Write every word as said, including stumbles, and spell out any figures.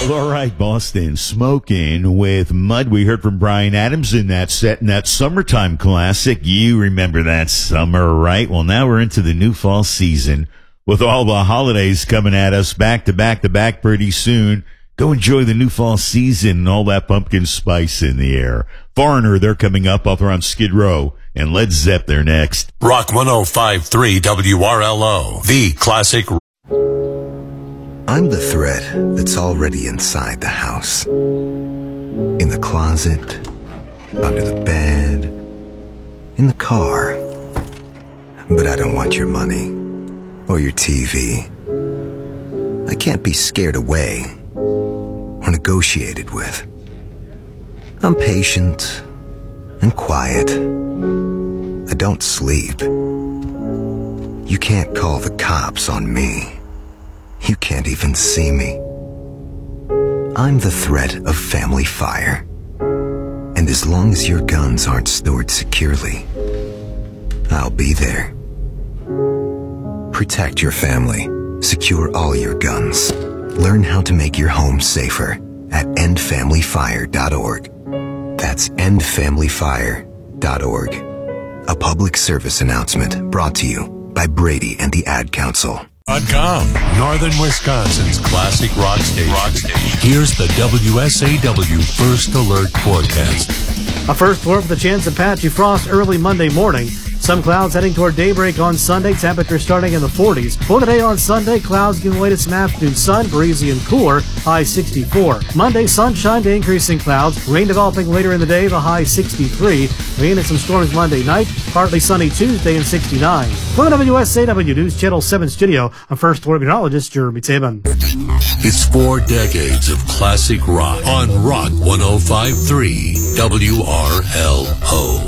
All right, Boston, Smoking with Mud. We heard from Bryan Adams in that set, in that summertime classic. You remember that summer, right? Well, now we're into the new fall season with all the holidays coming at us back to back to back pretty soon. Go enjoy the new fall season and all that pumpkin spice in the air. Foreigner, they're coming up off around Skid Row, and Led Zepp, they're next. Rock one oh five point three W R L O, the classic. I'm the thread that's already inside the house. In the closet, under the bed, in the car. But I don't want your money or your T V. I can't be scared away or negotiated with. I'm patient and quiet. I don't sleep. You can't call the cops on me. You can't even see me. I'm the threat of family fire. And as long as your guns aren't stored securely, I'll be there. Protect your family. Secure all your guns. Learn how to make your home safer at end family fire dot org. That's end family fire dot org. A public service announcement brought to you by Brady and the Ad Council. .com, Northern Wisconsin's classic rock station. rock station. Here's the W S A W First Alert forecast. A first alert with a chance of patchy frost early Monday morning. Some clouds heading toward daybreak on Sunday, temperature starting in the forties. For today on Sunday, clouds giving way to some afternoon sun, breezy and cooler, high sixty-four. Monday, sunshine to increasing clouds, rain developing later in the day, the high sixty-three. Rain and some storms Monday night, partly sunny Tuesday and sixty-nine. From the W S A W News Channel seven studio, I'm First Alert meteorologist Jeremy Tabin. It's four decades of classic rock on Rock one oh five point three W R L O.